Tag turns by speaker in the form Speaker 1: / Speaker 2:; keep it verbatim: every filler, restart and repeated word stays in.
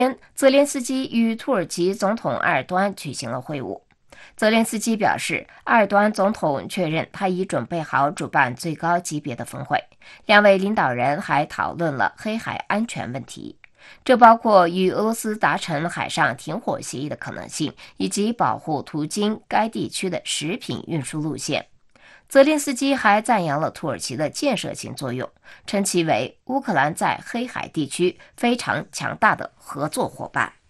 Speaker 1: 泽连斯基与土耳其总统埃尔多安举行了会晤。泽连斯基表示，埃尔多安总统确认他已准备好主办最高级别的峰会。两位领导人还讨论了黑海安全问题，这包括与俄罗斯达成海上停火协议的可能性，以及保护途经该地区的食品运输路线。泽连斯基还赞扬了土耳其的建设性作用，称其为乌克兰在黑海地区非常强大的合作伙伴。